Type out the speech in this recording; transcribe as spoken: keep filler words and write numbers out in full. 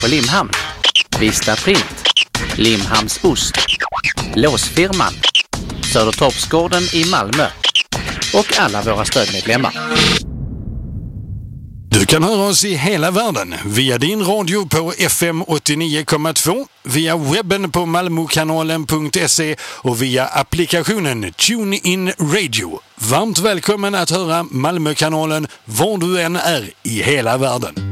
på Limhamn, Vista Print, Limhamns Ost, Låsfirman, Södertorpsgården i Malmö och alla våra stödmedlemmar. Du kan höra oss i hela världen via din radio på F M åttionio komma två, via webben på malmokanalen punkt se och via applikationen TuneIn Radio. Varmt välkommen att höra Malmökanalen var du än är i hela världen.